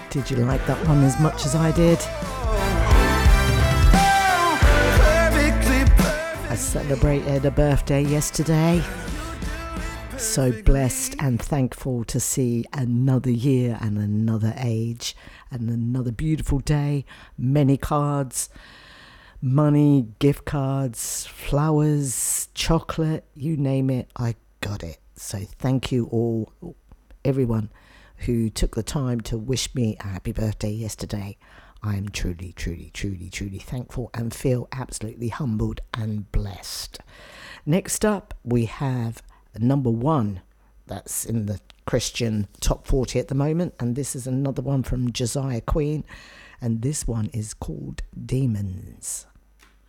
Did you like that one as much as I did? I celebrated a birthday yesterday. So blessed and thankful to see another year and another age and another beautiful day. Many cards, money, gift cards, flowers, chocolate, you name it, I got it. So thank you all, everyone who took the time to wish me a happy birthday yesterday. I am truly, truly, truly, truly thankful and feel absolutely humbled and blessed. Next up, we have number 1. That's in the Christian top 40 at the moment. And this is another one from Josiah Queen. And this one is called Demons.